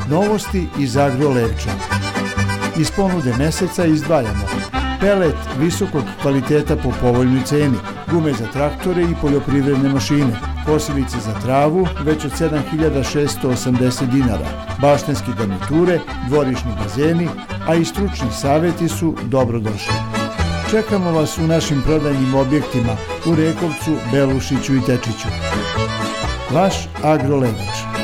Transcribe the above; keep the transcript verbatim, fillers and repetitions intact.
Novosti iz Agro Levča. Iz ponude meseca izdvajamo pelet visokog kvaliteta po povoljnoj ceni, gume za traktore i poljoprivredne mašine, kosilice za travu već od sedam hiljada šeststo osamdeset dinara, baštenske garniture, dvorišni bazeni, a i stručni savjeti su dobrodošli. Čekamo vas u našim prodajnim objektima u Rekovcu, Belušiću i Tečiću. Vaš Agro Levač.